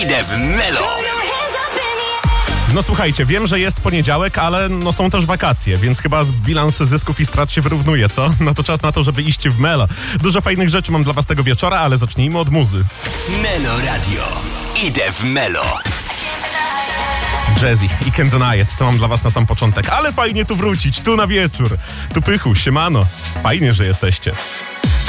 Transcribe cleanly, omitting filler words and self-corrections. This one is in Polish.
Idę w Melo. No słuchajcie, wiem, że jest poniedziałek, ale no są też wakacje, więc chyba bilans zysków i strat się wyrównuje, co? No to czas na to, żeby iść w Melo. Dużo fajnych rzeczy mam dla was tego wieczora, ale zacznijmy od muzy. Melo Radio. Idę w Melo. Jazzy i Can't Deny It, to mam dla was na sam początek, ale fajnie tu wrócić, tu na wieczór. Tu Pychu, siemano. Fajnie, że jesteście.